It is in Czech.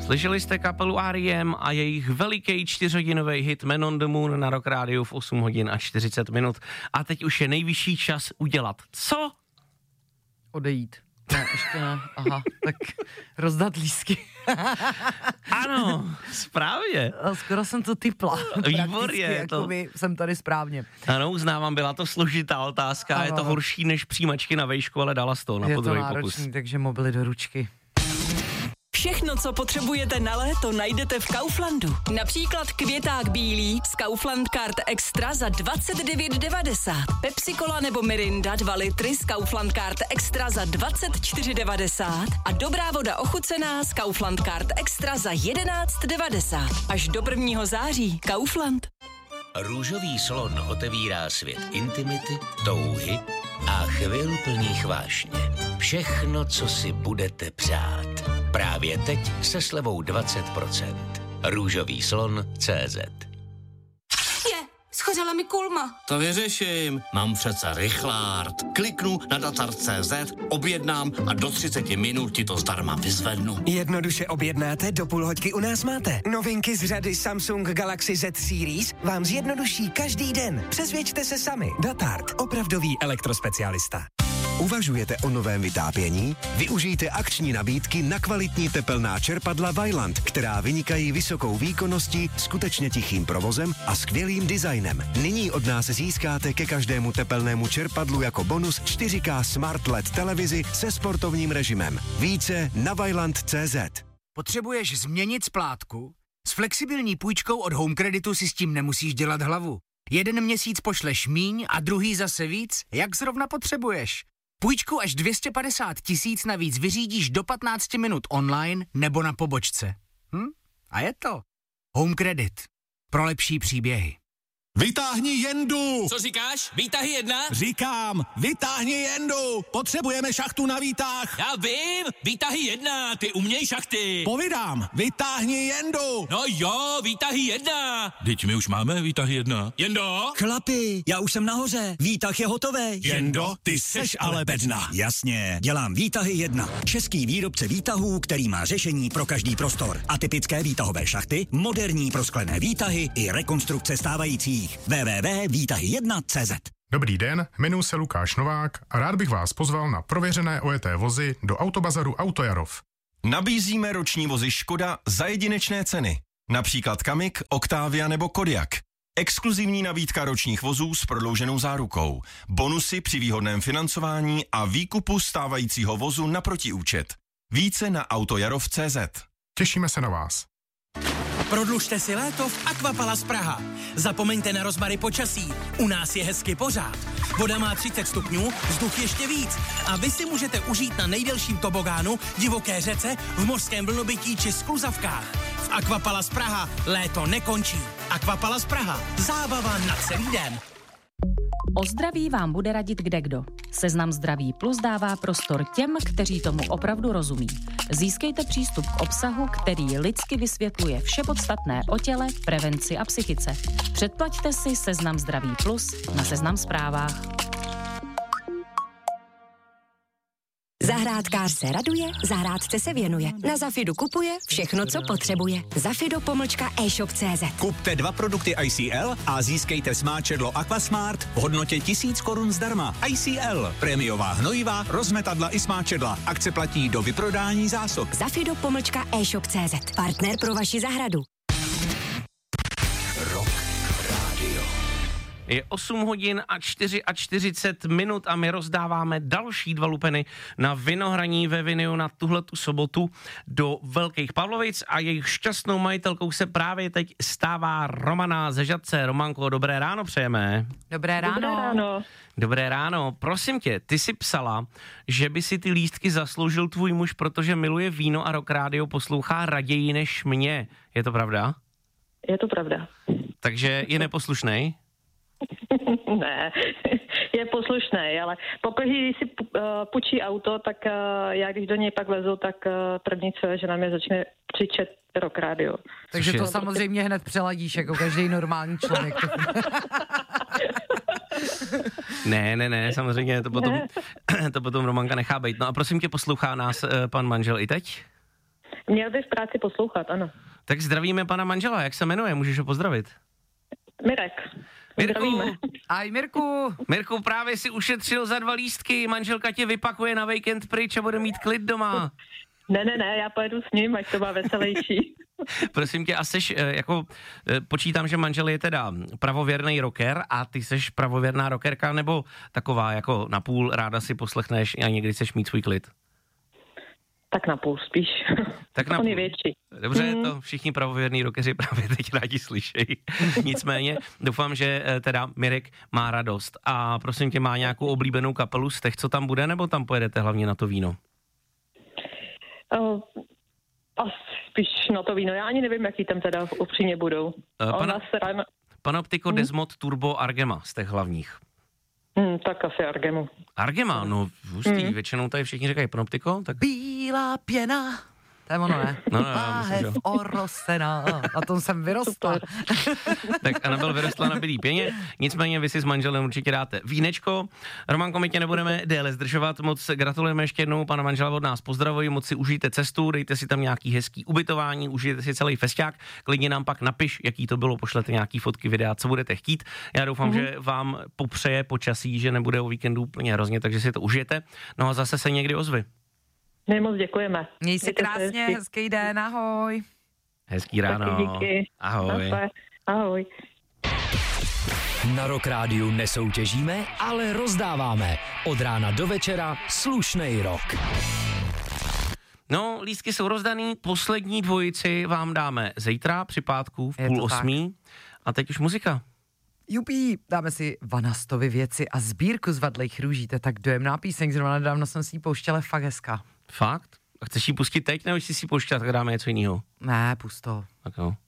Slyšeli jste kapelu R.E.M. a jejich veliký 4hodinový hit Man on the Moon na Rock Rádiu v 8 hodin a 40 minut. A teď už je nejvyšší čas udělat. Co? Odejít. Ne, ještě ne. Aha, tak rozdat lístky. Ano, správně. Skoro jsem to typla. Výborně. Jsem tady správně. Ano, uznávám, byla to složitá otázka. Ano. Je to horší než přijímačky na vejšku, ale dala z toho na podruhý pokus. Je to náročný, takže mobily do ručky. Všechno, co potřebujete na léto, najdete v Kauflandu. Například květák bílý z Kaufland Card Extra za 29,90. Pepsi Cola nebo Mirinda 2 litry z Kaufland Card Extra za 24,90. A dobrá voda ochucená z Kaufland Card Extra za 11,90. Až do 1. září. Kaufland. Růžový slon otevírá svět intimity, touhy a chvil plných vášně. Všechno, co si budete přát. Právě teď se slevou 20%. Růžový slon.cz. Schořela mi kulma. To vyřeším. Mám přece rychlárd. Kliknu na datar.cz, objednám a do 30 minut ti to zdarma vyzvednu. Jednoduše objednáte, do půl hoďky u nás máte. Novinky z řady Samsung Galaxy Z Series vám zjednoduší každý den. Přesvědčte se sami. Datart, opravdový elektrospecialista. Uvažujete o novém vytápění? Využijte akční nabídky na kvalitní tepelná čerpadla Vaillant, která vynikají vysokou výkonností, skutečně tichým provozem a skvělým designem. Nyní od nás získáte ke každému tepelnému čerpadlu jako bonus 4K Smart LED televizi se sportovním režimem. Více na Vaillant.cz. Potřebuješ změnit splátku? S flexibilní půjčkou od Home Creditu si s tím nemusíš dělat hlavu. Jeden měsíc pošleš míň a druhý zase víc, jak zrovna potřebuješ. Půjčku až 250 000 navíc vyřídíš do 15 minut online nebo na pobočce. A je to Home Credit. Pro lepší příběhy. Vytáhni jendu! Co říkáš? Výtahy 1? Říkám, vytáhni jendu! Potřebujeme šachtu na výtah! Já vím! Výtahy 1, ty uměj šachty! Povídám, vytáhni jendu! No jo, výtahy 1! Teď my už máme výtahy 1. Jendo? Chlapi, já už jsem nahoře, výtah je hotový. Jendo, ty seš ale bedna. Jasně, dělám výtahy 1. Český výrobce výtahů, který má řešení pro každý prostor. Atypické výtahové šachty, moderní prosklené výtahy i rekonstrukce stávajících. www.výtahy1.cz. Dobrý den, jmenuji se Lukáš Novák a rád bych vás pozval na prověřené ojeté vozy do Autobazaru Autojarov. Nabízíme roční vozy Škoda za jedinečné ceny. Například Kamik, Octavia nebo Kodiaq. Exkluzivní nabídka ročních vozů s prodlouženou zárukou. Bonusy při výhodném financování a výkupu stávajícího vozu na protiúčet. Více na autojarov.cz. Těšíme se na vás. Prodlužte si léto v Aquapalace Praha. Zapomeňte na rozmary počasí. U nás je hezky pořád. Voda má 30 stupňů, vzduch ještě víc. A vy si můžete užít na nejdelším tobogánu, divoké řece, v mořském vlnobytí či skluzavkách. V Aquapalace Praha léto nekončí. Aquapalace Praha. Zábava na celý den. O zdraví vám bude radit kdekdo. Seznam Zdraví Plus dává prostor těm, kteří tomu opravdu rozumí. Získejte přístup k obsahu, který lidsky vysvětluje vše podstatné o těle, prevenci a psychice. Předplaťte si Seznam Zdraví Plus na Seznam Zprávách. Zahrádkář se raduje, zahrádce se věnuje. Na Zafidu kupuje všechno, co potřebuje. Zafido.e-shop.cz. Kupte 2 produkty ICL a získejte smáčedlo Aquasmart v hodnotě 1000 korun zdarma. ICL. Prémiová hnojivá, rozmetadla i smáčedla. Akce platí do vyprodání zásob. Zafido.e-shop.cz. Partner pro vaši zahradu. Je 8 hodin a 44 minut a my rozdáváme další 2 lupeny na vinohraní ve Viniu na tuhletu sobotu do Velkých Pavlovic a jejich šťastnou majitelkou se právě teď stává Romana ze Žatce. Romanko, dobré ráno přejeme. Dobré ráno. Dobré ráno. Dobré ráno. Prosím tě, ty jsi psala, že by si ty lístky zasloužil tvůj muž, protože miluje víno a Rock Radio poslouchá raději než mě. Je to pravda? Je to pravda. Takže je neposlušnej? Ne, je poslušný, ale pokud když si půjčí auto, tak já když do něj pak lezu, tak první co je, že na mě začne křičet Rock Radio. Takže to samozřejmě hned přeladíš, jako každý normální člověk. Ne, samozřejmě, to potom Romanka nechá bejt. No a prosím tě, poslouchá nás pan manžel i teď? Měl by v práci poslouchat, ano. Tak zdravíme pana manžela, jak se jmenuje, můžeš ho pozdravit? Mirek. Mirku, Aj Mirku. Mirku, právě si ušetřil za 2 lístky, manželka tě vypakuje na víkend pryč a bude mít klid doma. Ne, já pojedu s ním, ať to má veselější. Prosím tě, a seš, počítám, že manžel je teda pravověrný rocker a ty seš pravověrná rockerka, nebo taková jako napůl, ráda si poslechneš a někdy chceš mít svůj klid? Tak napůl spíš. Tak napůl. On je větší. Dobře, to všichni pravověrní rockeři právě teď rádi slyšejí. Nicméně doufám, že teda Mirek má radost. A prosím tě, má nějakou oblíbenou kapelu z těch, co tam bude, nebo tam pojedete hlavně na to víno? Spíš na to víno. Já ani nevím, jaký tam teda upřímně budou. Panoptico, Desmod, Turbo, Argema z těch hlavních. Tak asi Argemu. Argema, no hustý, většinou tady všichni říkají Panoptico, tak... Bílá pěna. To je ono, ne? No, já myslím, že... Orosená. Na tom jsem vyrostla. Tak Anabel vyrostla na bílý pěně, nicméně vy si s manželem určitě dáte vínečko. Romanko, my tě nebudeme déle zdržovat, moc gratulujeme ještě jednou, pana manžela od nás pozdravuji, moc si užijte cestu, dejte si tam nějaký hezký ubytování, užijte si celý festiák, klidně nám pak napiš, jaký to bylo, pošlete nějaký fotky, videa, co budete chtít. Já doufám, že vám popřeje počasí, že nebude o víkendu úplně hrozně, takže si to užijete. No a zase se někdy ozvi. My moc děkujeme. Měj se krásně, hezký den, ahoj. Hezký ráno. Taky díky. Ahoj. Ahoj. Na Rock Rádiu nesoutěžíme, ale rozdáváme. Od rána do večera slušnej rock. No, lístky jsou rozdaný, poslední dvojici vám dáme zítra při pátku v 7:30. A teď už muzika. Jupí, dáme si Vanastovy věci a sbírku z Vadlejch růží, to je tak dojemná píseň, zrovna nedávno jsem si ji pouštěla, fakt hezká. Fakt? A chceš ji pustit teď, nebo si ji pouštět, tak dáme něco jiného? Ne, pust to. Tak jo.